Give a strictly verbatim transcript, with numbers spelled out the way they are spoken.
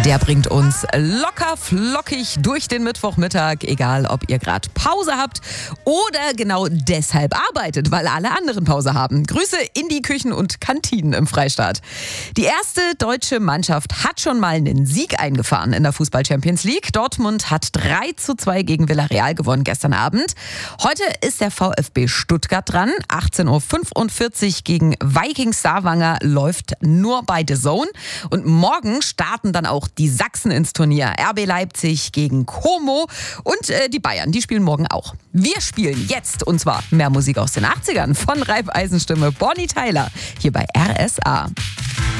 Der bringt uns locker flockig durch den Mittwochmittag, egal ob ihr gerade Pause habt oder genau deshalb arbeitet, weil alle anderen Pause haben. Grüße in die Küchen und Kantinen im Freistaat. Die erste deutsche Mannschaft hat schon mal einen Sieg eingefahren in der Fußball-Champions League. Dortmund hat drei zu zwei gegen Villarreal gewonnen gestern Abend. Heute ist der VfB Stuttgart dran. achtzehn Uhr fünfundvierzig gegen Vikings Stavanger läuft nur bei The Zone. Und morgen starten dann auch die Sachsen ins Turnier. R B Leipzig gegen Como und äh, die Bayern, die spielen morgen auch. Wir spielen jetzt, und zwar mehr Musik aus den achtzigern von Reifeisenstimme Bonnie Tyler hier bei R S A.